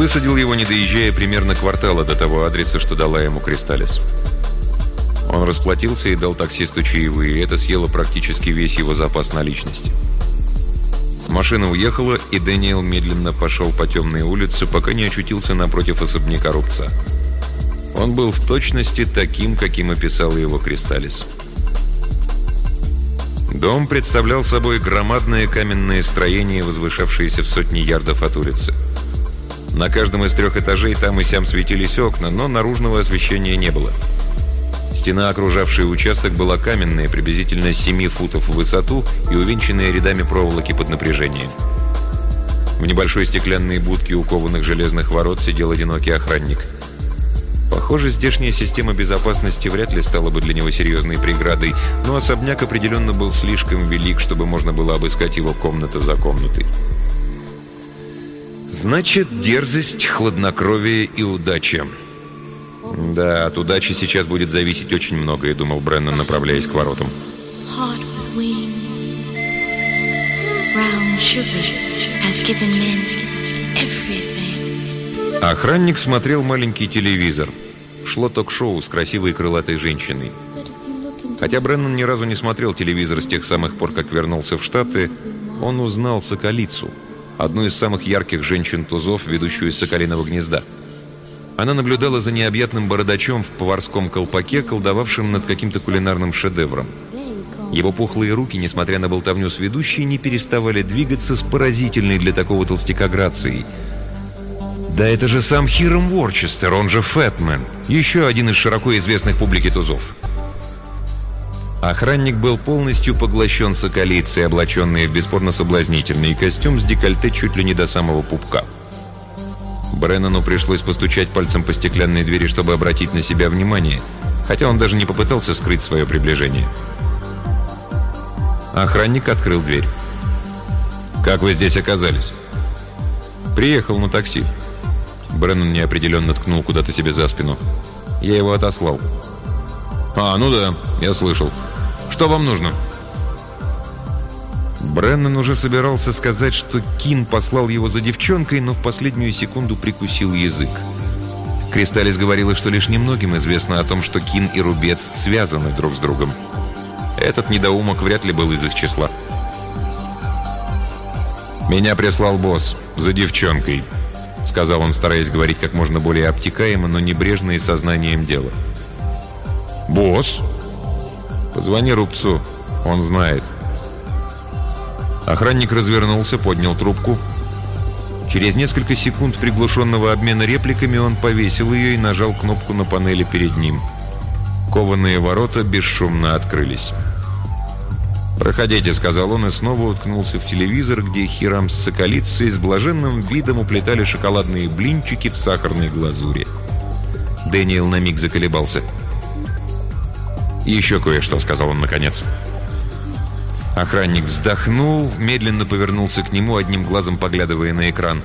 высадил его, не доезжая примерно квартала до того адреса, что дала ему Кристалис. Он расплатился и дал таксисту чаевые, и это съело практически весь его запас наличности. Машина уехала, и Дэниел медленно пошел по темной улице, пока не очутился напротив особняка Рубца. Он был в точности таким, каким описала его Кристалис. Дом представлял собой громадное каменное строение, возвышавшееся в сотни ярдов от улицы. На каждом из 3 этажей там и сям светились окна, но наружного освещения не было. Стена, окружавшая участок, была каменная, приблизительно 7 футов в высоту и увенчанная рядами проволоки под напряжением. В небольшой стеклянной будке у кованых железных ворот сидел одинокий охранник. Похоже, здешняя система безопасности вряд ли стала бы для него серьезной преградой, но особняк определенно был слишком велик, чтобы можно было обыскать его комната за комнатой. Значит, дерзость, хладнокровие и удача. Да, от удачи сейчас будет зависеть очень многое, думал Бреннан, направляясь к воротам. Охранник смотрел маленький телевизор. Шло ток-шоу с красивой крылатой женщиной. Хотя Бреннан ни разу не смотрел телевизор с тех самых пор, как вернулся в Штаты, он узнал Соколицу, одну из самых ярких женщин-тузов, ведущую из Соколиного гнезда. Она наблюдала за необъятным бородачом в поварском колпаке, колдовавшим над каким-то кулинарным шедевром. Его пухлые руки, несмотря на болтовню с ведущей, не переставали двигаться с поразительной для такого толстяка грацией. Да это же сам Хирам Ворчестер, он же Фэтмен, еще один из широко известных публике тузов. Охранник был полностью поглощен Соколицей, облаченный в бесспорно соблазнительный костюм с декольте чуть ли не до самого пупка. Бреннану пришлось постучать пальцем по стеклянной двери, чтобы обратить на себя внимание, хотя он даже не попытался скрыть свое приближение. Охранник открыл дверь. «Как вы здесь оказались?» «Приехал на такси». Бреннан неопределенно ткнул куда-то себе за спину. «Я его отослал». «А, ну да, я слышал. Что вам нужно?» Бреннан уже собирался сказать, что Кин послал его за девчонкой, но в последнюю секунду прикусил язык. Кристалис говорила, что лишь немногим известно о том, что Кин и Рубец связаны друг с другом. Этот недоумок вряд ли был из их числа. «Меня прислал босс за девчонкой», — сказал он, стараясь говорить как можно более обтекаемо, но небрежно и сознанием дела. «Босс?» «Позвони Рубцу, он знает». Охранник развернулся, поднял трубку. Через несколько секунд приглушенного обмена репликами он повесил ее и нажал кнопку на панели перед ним. Кованые ворота бесшумно открылись. «Проходите», — сказал он и снова уткнулся в телевизор, где Хирам с Соколицей с блаженным видом уплетали шоколадные блинчики в сахарной глазури. Дэниел на миг заколебался. «Еще кое-что», — сказал он наконец. Охранник вздохнул, медленно повернулся к нему, одним глазом поглядывая на экран.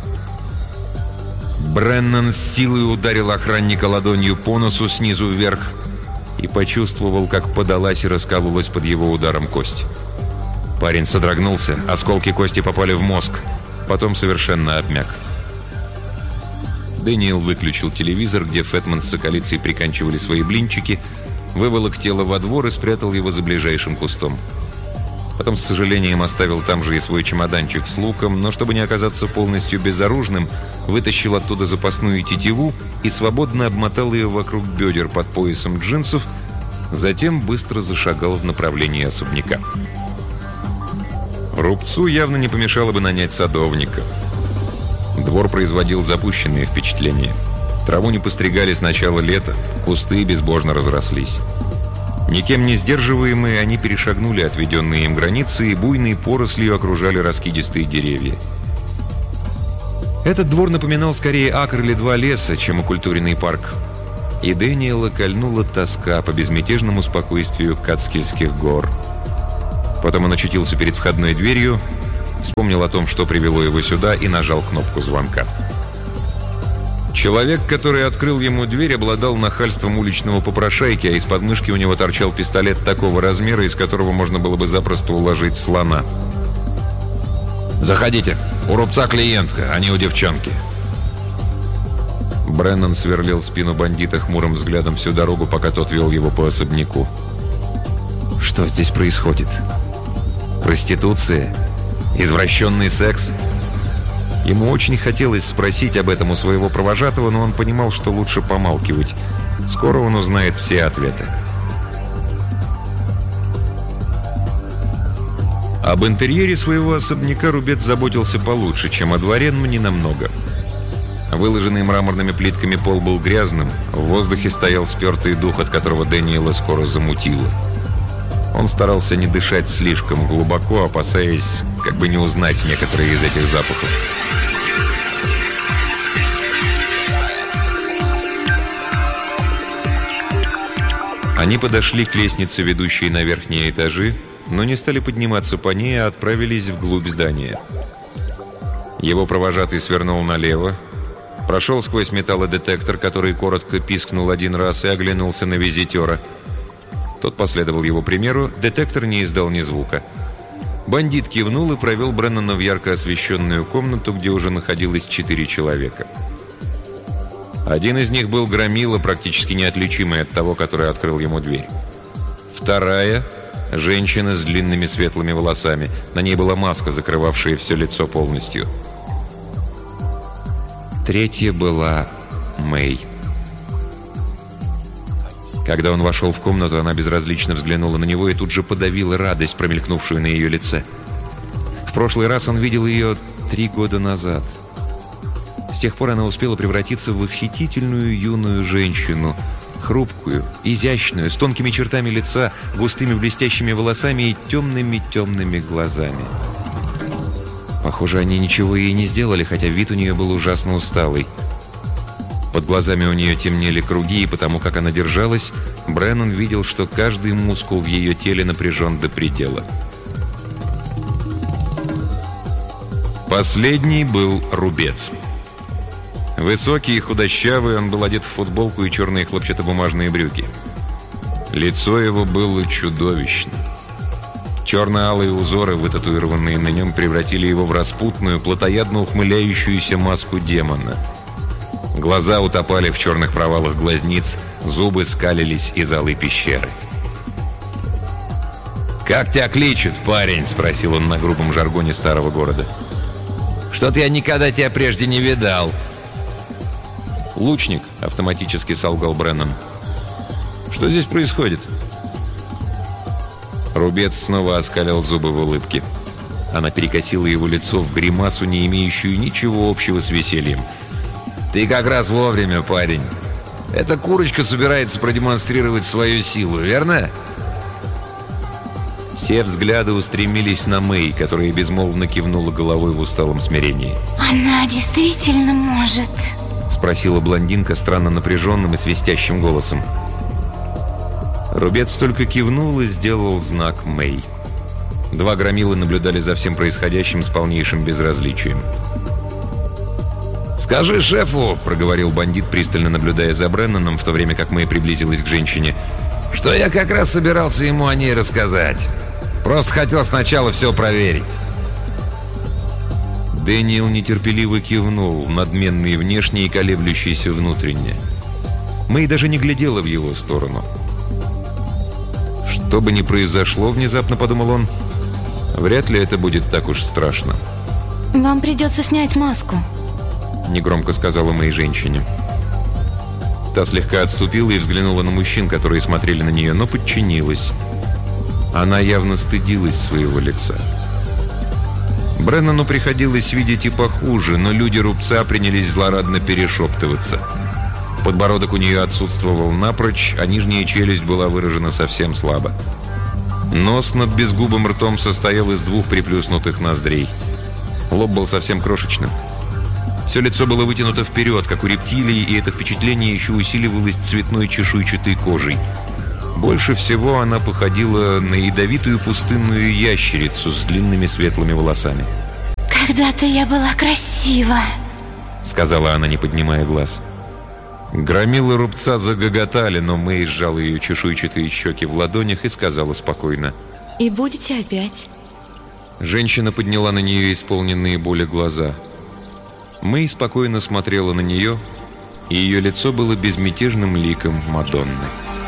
Бреннан с силой ударил охранника ладонью по носу снизу вверх и почувствовал, как подалась и раскололась под его ударом кость. Парень содрогнулся, осколки кости попали в мозг, потом совершенно обмяк. Дэниел выключил телевизор, где Фэтман с Соколицей приканчивали свои блинчики, выволок тело во двор и спрятал его за ближайшим кустом. Потом, с сожалением, оставил там же и свой чемоданчик с луком, но, чтобы не оказаться полностью безоружным, вытащил оттуда запасную тетиву и свободно обмотал ее вокруг бедер под поясом джинсов, затем быстро зашагал в направлении особняка. Рубцу явно не помешало бы нанять садовника. Двор производил запущенные впечатления. Траву не постригали с начала лета, кусты безбожно разрослись. Никем не сдерживаемые, они перешагнули отведенные им границы и буйной порослью окружали раскидистые деревья. Этот двор напоминал скорее акр или два леса, чем окультуренный парк. И Дэниела кольнула тоска по безмятежному спокойствию Кацкильских гор. Потом он очутился перед входной дверью, вспомнил о том, что привело его сюда, и нажал кнопку звонка. Человек, который открыл ему дверь, обладал нахальством уличного попрошайки, а из подмышки у него торчал пистолет такого размера, из которого можно было бы запросто уложить слона. «Заходите. У Рубца клиентка, а не у девчонки». Бреннан сверлил спину бандита хмурым взглядом всю дорогу, пока тот вел его по особняку. Что здесь происходит? Проституция? Извращенный секс? Ему очень хотелось спросить об этом у своего провожатого, но он понимал, что лучше помалкивать. Скоро он узнает все ответы. Об интерьере своего особняка Рубец заботился получше, чем о дворе, но не намного. Выложенный мраморными плитками пол был грязным, в воздухе стоял спертый дух, от которого Дэниела скоро замутило. Он старался не дышать слишком глубоко, опасаясь, как бы не узнать некоторые из этих запахов. Они подошли к лестнице, ведущей на верхние этажи, но не стали подниматься по ней, а отправились вглубь здания. Его провожатый свернул налево, прошел сквозь металлодетектор, который коротко пискнул один раз, и оглянулся на визитера. Тот последовал его примеру, детектор не издал ни звука. Бандит кивнул и провел Бреннана в ярко освещенную комнату, где уже находилось 4 человека. Один из них был громила, практически неотличимый от того, который открыл ему дверь. Вторая – женщина с длинными светлыми волосами. На ней была маска, закрывавшая все лицо полностью. Третья была Мэй. Когда он вошел в комнату, она безразлично взглянула на него и тут же подавила радость, промелькнувшую на ее лице. В прошлый раз он видел ее 3 года назад. С тех пор она успела превратиться в восхитительную юную женщину, хрупкую, изящную, с тонкими чертами лица, густыми блестящими волосами и темными-темными глазами. Похоже, они ничего ей не сделали, хотя вид у нее был ужасно усталый. Под глазами у нее темнели круги, и потому как она держалась, Бреннан видел, что каждый мускул в ее теле напряжен до предела. Последний был Рубец. Высокий и худощавый, он был одет в футболку и черные хлопчатобумажные брюки. Лицо его было чудовищно. Черно-алые узоры, вытатуированные на нем, превратили его в распутную, плотоядно ухмыляющуюся маску демона. Глаза утопали в черных провалах глазниц, зубы скалились из алой пещеры. «Как тебя кличут, парень?» — спросил он на грубом жаргоне старого города. «Что-то я никогда тебя прежде не видал». «Лучник», — автоматически солгал Бреннан. «Что здесь происходит?» Рубец снова оскалил зубы в улыбке. Она перекосила его лицо в гримасу, не имеющую ничего общего с весельем. «Ты как раз вовремя, парень. Эта курочка собирается продемонстрировать свою силу, верно?» Все взгляды устремились на Мэй, которая безмолвно кивнула головой в усталом смирении. «Она действительно может?» — спросила блондинка странно напряженным и свистящим голосом. Рубец только кивнул и сделал знак Мэй. 2 громилы наблюдали за всем происходящим с полнейшим безразличием. «Скажи шефу», — проговорил бандит, пристально наблюдая за Бреннаном, в то время как Мэй приблизилась к женщине, «что я как раз собирался ему о ней рассказать. Просто хотел сначала все проверить». Дэниел нетерпеливо кивнул, надменный внешне и колеблющийся внутренне. Мэй даже не глядела в его сторону. Что бы ни произошло, внезапно подумал он, вряд ли это будет так уж страшно. «Вам придется снять маску», — негромко сказала Мэй женщине. Та слегка отступила и взглянула на мужчин, которые смотрели на нее, но подчинилась. Она явно стыдилась своего лица. Бреннану приходилось видеть и похуже, но люди Рубца принялись злорадно перешептываться. Подбородок у нее отсутствовал напрочь, а нижняя челюсть была выражена совсем слабо. Нос над безгубым ртом состоял из 2 приплюснутых ноздрей. Лоб был совсем крошечным. Все лицо было вытянуто вперед, как у рептилий, и это впечатление еще усиливалось цветной чешуйчатой кожей. Больше всего она походила на ядовитую пустынную ящерицу с длинными светлыми волосами. «Когда-то я была красива», — сказала она, не поднимая глаз. Громилы Рубца загоготали, но Мэй сжала ее чешуйчатые щеки в ладонях и сказала спокойно: «И будете опять». Женщина подняла на нее исполненные боли глаза. Мэй спокойно смотрела на нее, и ее лицо было безмятежным ликом Мадонны.